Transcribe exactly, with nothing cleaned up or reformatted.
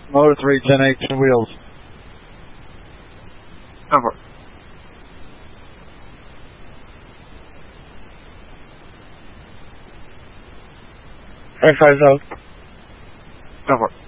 Motor three, ten eight, ten wheels. Over. Five five out. Over.